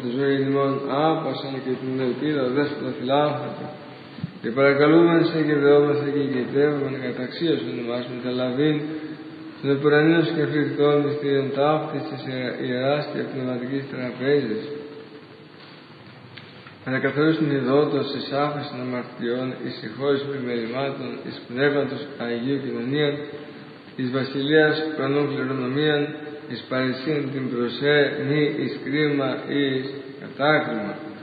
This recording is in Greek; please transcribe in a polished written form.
τη ζωή ημών άπασαν και την ελπίδα δέσποτα φιλάνθρωπε. Και παρακαλούμεν σε και δεόμαστε και ηγετεύομεν καταξίωσον εμάς με τα λαβήν των επουρανίων και φρικτών μυστήριων ταύτης της ιεράς και πνευματικής τραπέζης. Ανακαθορίσουν ειδότος εις άφεση των αμαρτιών, εις συγχώρηση επιμελημάτων, εις πνεύματος Αγίου Κοινωνίαν, εις βασιλείας ουρανών κληρονομίαν, εις παρησίαν την προσέ, μη εις κρίμα ή εις κατάκριμα.